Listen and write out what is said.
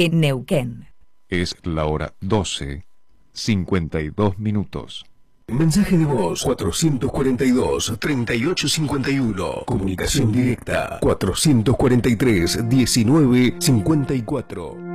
en Neuquén. Es la hora 12:52. Mensaje de voz 442-3851. Comunicación directa 443-1954.